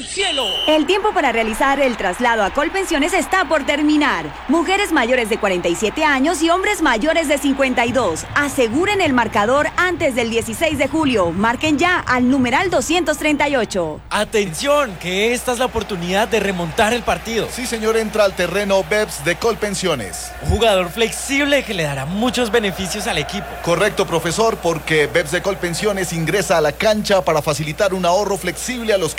cielo. El tiempo para realizar el traslado a Colpensiones está por terminar. Mujeres mayores de 47 años y hombres mayores de 52. Aseguren el marcador antes del 16 de julio. Marquen ya al numeral 238. Atención, que esta es la oportunidad de remontar el partido. Sí, señor, entra al terreno BEPS de Colpensiones. Un jugador flexible que le dará muchos beneficios al equipo. Correcto, profesor, porque BEPS de Colpensiones ingresa a la cancha para facilitar un ahorro flexible a los